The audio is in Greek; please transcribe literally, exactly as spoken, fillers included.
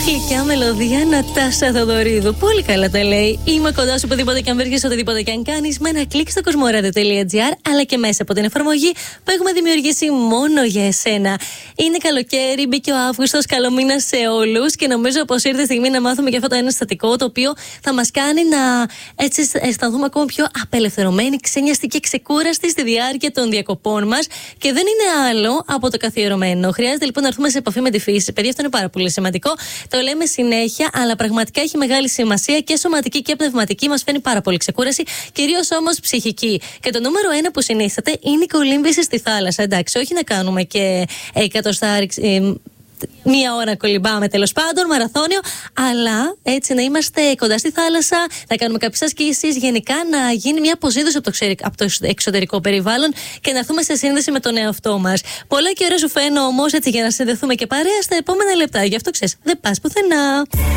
Γλυκιά μελωδία Νατάσα Θοδωρίδου. Πολύ καλά τα λέει. Είμαι κοντά σου οπουδήποτε και αν βρίσκεσαι, οτιδήποτε και αν κάνεις, με ένα κλικ στο κοσμοράδιο τελεία τζι άρ, αλλά και μέσα από την εφαρμογή που έχουμε δημιουργήσει μόνο για εσένα. Είναι καλοκαίρι, μπήκε ο Αύγουστος, καλό μήνα σε όλους και νομίζω πως ήρθε η στιγμή να μάθουμε και αυτό το ένα συστατικό το οποίο θα μας κάνει να έτσι αισθανθούμε ακόμα πιο απελευθερωμένοι, ξενιαστοί και ξεκούραστοι στη διάρκεια των διακοπών μας. Και δεν είναι άλλο από το καθιερωμένο. Χρειάζεται λοιπόν να έρθουμε σε επαφή με τη φύση. Παιδιά, αυτό είναι πάρα πολύ σημαντικό. Το λέμε συνέχεια, αλλά πραγματικά έχει μεγάλη σημασία και σωματική και πνευματική. Μας φαίνει πάρα πολύ ξεκούραση, κυρίως όμως ψυχική. Και το νούμερο ένα που συνίσταται είναι η κολύμβηση στη θάλασσα. Εντάξει, όχι να κάνουμε και εκατοστάρι. Ε, Μία ώρα κολυμπάμε τέλος πάντων, μαραθώνιο, αλλά έτσι να είμαστε κοντά στη θάλασσα, να κάνουμε κάποιες ασκήσεις, γενικά να γίνει μια αποσύνδεση από το, ξερι... από το εξωτερικό περιβάλλον και να έρθουμε σε σύνδεση με τον εαυτό μας. Πολλά και ωραία σου φαίνω όμως έτσι για να συνδεθούμε και παρέα στα επόμενα λεπτά. Γι' αυτό ξέρεις, δεν πας πουθενά.